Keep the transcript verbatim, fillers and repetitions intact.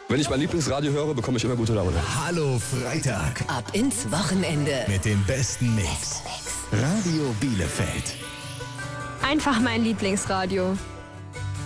Wenn ich mein Lieblingsradio höre, bekomme ich immer gute Laune. Hallo Freitag. Ab ins Wochenende. Mit dem besten Mix. Radio Bielefeld. Einfach mein Lieblingsradio.